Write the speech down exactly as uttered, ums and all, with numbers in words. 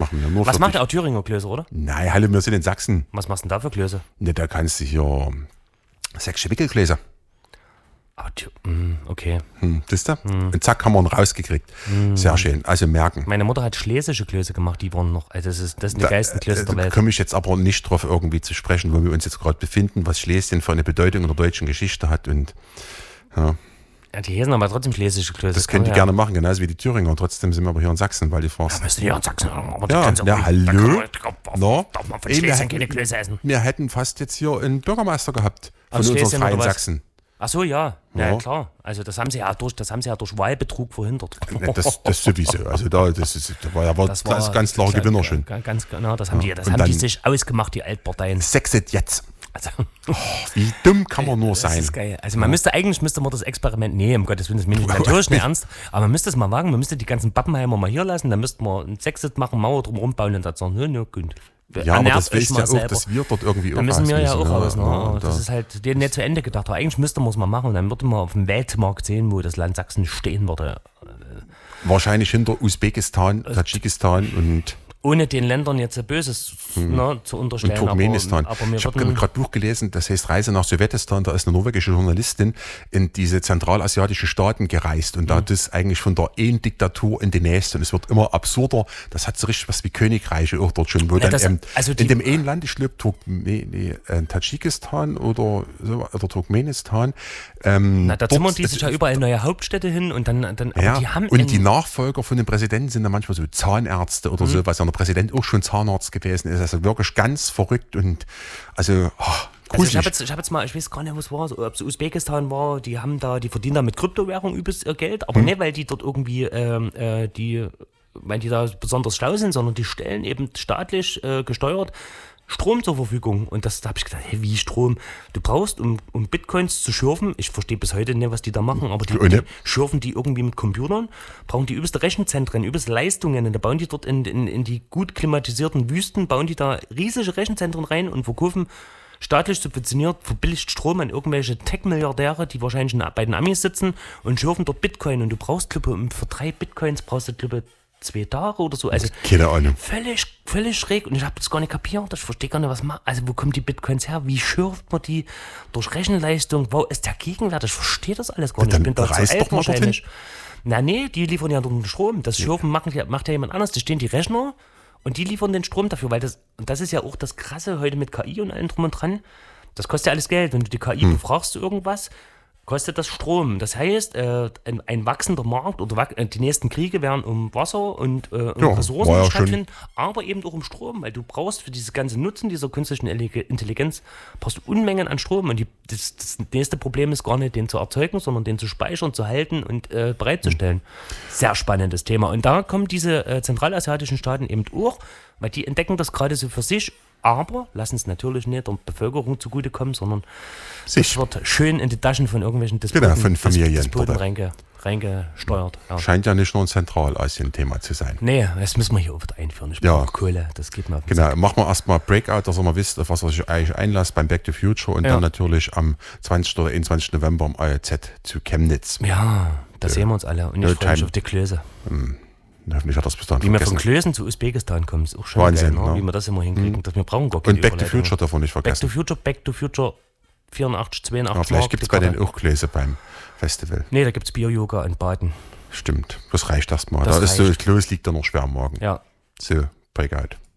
machen wir nur Was für macht dich. der auch Thüringer Klöße, oder? Nein, hallo, wir sind in Sachsen. Was machst du denn da für Klöße? Ne, da kannst du hier sächsische Wickelgläser. Ah, Thür- mm, okay. Hm, siehst du? Und zack, haben wir ihn rausgekriegt. Sehr schön. Also merken. Meine Mutter hat schlesische Klöße gemacht, die waren noch, also das ist, das sind die Da, geilsten Klöße äh, der da Welt. komme ich jetzt aber nicht drauf irgendwie zu sprechen, wo wir uns jetzt gerade befinden, was Schlesien für eine Bedeutung in der deutschen Geschichte hat. Und ja, Ja, die heißen aber trotzdem schlesische Klöße. das könnt ihr ja. gerne machen, genauso wie die Thüringer. Trotzdem sind wir aber hier in Sachsen, weil die Forst. Da müsst ihr ja in Sachsen haben, aber Ja, kannst du ja, auch- hallo. da kann man- da kann man- No. Darf man von Ey, wir Schlesien hätten- keine Klöße essen? Wir hätten fast jetzt hier einen Bürgermeister gehabt von Aus unserem Schlesien freien oder was? Sachsen. Ach so, ja. ja. Ja. klar. Also das haben sie ja durch, das haben sie ja durch Wahlbetrug verhindert. Ne, Das, das sowieso. Also da, das, ist, da war ja war Das ganz, war ganz klare Gewinner schon. Ganz, ganz genau, das haben die, das Und haben die dann- sich ausgemacht, die Altparteien. Sexet jetzt. Also, Wie dumm kann man nur das sein? ist geil. Also man müsste eigentlich müsste man das Experiment, nee, um Gottes Willen, das meine ich natürlich nicht ernst, aber man müsste es mal wagen, man müsste die ganzen Pappenheimer mal hier lassen, dann müssten wir ein Sexet machen, Mauer drumherum bauen und dann sagen, nö, nö, gut. Ja, aber Ernährt das euch weißt mal ja auch, selber. dass wir dort irgendwie Da müssen wir ja raus auch raus. Ne? Ja, das da- ist halt denen nicht zu Ende gedacht. Aber eigentlich müsste man es mal machen und dann würde man auf dem Weltmarkt sehen, wo das Land Sachsen stehen würde. Wahrscheinlich hinter Usbekistan, Tadschikistan und, Ohne den Ländern jetzt Böses ne, zu unterstellen. und Turkmenistan. Aber, aber wir ich habe würden, gerade ein Buch gelesen, das heißt Reise nach Sowjetistan. Da ist eine norwegische Journalistin in diese zentralasiatischen Staaten gereist und da hat es eigentlich von der einen Diktatur in die nächste und es wird immer absurder. Das hat so richtig was wie Königreiche auch dort schon, wo Ja, dann das- eben also die- in dem einen Land, ich glaube Turkme, nee, äh, Tadschikistan oder, so, oder Turkmenistan. Ähm, na, da dort- zimmern die sich ja überall neue Hauptstädte hin und dann, dann aber Ja, die haben und in- die Nachfolger von dem Präsidenten sind dann manchmal so Zahnärzte oder so, was ja der Präsident auch schon Zahnarzt gewesen ist. Also wirklich ganz verrückt und also oh, Also ich gruselig. habe jetzt, ich hab jetzt mal, ich weiß gar nicht, was war, ob es Usbekistan war, die haben da, die verdienen da mit Kryptowährung übelst ihr Geld, Hm. aber nicht, weil die dort irgendwie, ähm, äh, die, weil die da besonders schlau sind, sondern die stellen eben staatlich äh, gesteuert Strom zur Verfügung. Und das, da habe ich gedacht, hey, wie Strom? Du brauchst, um, um Bitcoins zu schürfen, ich verstehe bis heute nicht, was die da machen, aber die, Oh, ne? die schürfen die irgendwie mit Computern, brauchen die übelste Rechenzentren, übelste Leistungen und da bauen die dort in, in, in die gut klimatisierten Wüsten, bauen die da riesige Rechenzentren rein und verkaufen staatlich subventioniert, verbilligt Strom an irgendwelche Tech-Milliardäre, die wahrscheinlich in- bei den Amis sitzen und schürfen dort Bitcoin und du brauchst, glaube ich, um- für drei Bitcoins brauchst du, glaube ich, zwei Tage oder so. Also Keine Ahnung. völlig, völlig schräg und ich habe das gar nicht kapiert, ich verstehe gar nicht, was macht. Also wo kommen die Bitcoins her? Wie schürft man die? Durch Rechenleistung? Wo ist der Gegenwert? Ich verstehe das alles gar nicht. Dann Ich bin da zu reist alt doch mal dorthin. wahrscheinlich. Na nee, die liefern ja den Strom. Das Schürfen macht, ja- macht ja jemand anders. Da stehen die Rechner und die liefern den Strom dafür, weil das, und das ist ja auch das Krasse heute mit K I und allem drum und dran. Das kostet ja alles Geld. Wenn du die K I Hm. befragst zu irgendwas, kostet das Strom. Das heißt, äh, ein, ein wachsender Markt oder wach- äh, die nächsten Kriege werden um Wasser und äh, um Ja, Ressourcen war ja schon- stattfinden, aber eben auch um Strom, weil du brauchst für dieses ganze Nutzen dieser künstlichen Ele- Intelligenz brauchst du Unmengen an Strom und die, das, das nächste Problem ist gar nicht, den zu erzeugen, sondern den zu speichern, zu halten und äh, bereitzustellen. Sehr spannendes Thema. Und da kommen diese äh, zentralasiatischen Staaten eben auch, weil die entdecken das gerade so für sich, aber lassen es natürlich nicht der Bevölkerung zugutekommen, sondern Sich. es wird schön in die Taschen von irgendwelchen Despoten, Genau, von Familien Despoten dort. reinge, reingesteuert. Ja. Scheint ja nicht nur ein Zentralasien-Thema zu sein. Nee, das müssen wir hier auch wieder einführen. Ich Ja. brauche Kohle, das geht mir auf den Genau, machen wir erstmal Breakout, dass ihr mal wisst, auf was ihr euch eigentlich einlasst beim Back to Future und Ja. dann natürlich am zwanzigsten oder einundzwanzigsten November im A E Z zu Chemnitz. Ja, da sehen wir uns alle. Und ich No freue mich time. auf die Klöße. Hoffentlich hat er es bis dahin Wie wir von vergessen. Klößen zu Usbekistan kommen, ist auch schon Wahnsinn, geil, ne? ne? Wie wir das immer hinkriegen. Dass wir brauchen gar keine Und Back to Überleitung. Future darf man nicht Back vergessen. to Future, Back to Future vierundachtzig, zweiundachtzig. Ja, vielleicht Mark, gibt es die bei Karte. den auch Gläser beim Festival. Nee, da gibt es Bier-Yoga und Baden. Stimmt, das reicht erstmal. Das Da ist so, reicht. Klos liegt da noch schwer am Morgen. Ja. So, Breakout.